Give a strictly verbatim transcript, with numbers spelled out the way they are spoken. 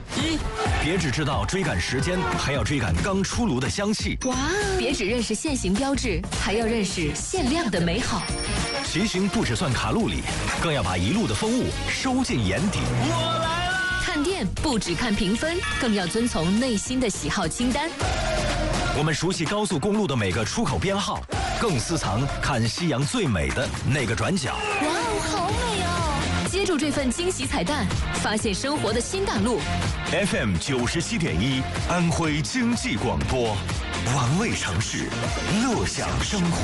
一，别只知道追赶时间，还要追赶刚出炉的香气。 哇！别只认识现行标志，还要认识限量的美好。 骑行不只算卡路里，更要把一路的风物收进眼底。 我来了！ 看店不只看评分，更要遵从内心的喜好清单。 我们熟悉高速公路的每个出口编号，更私藏看夕阳最美的那个转角。 哇哦，好美哦！接住这份惊喜彩蛋，发现生活的新大陆。 F M 九十七点一，安徽经济广播，玩味城市，乐享生活。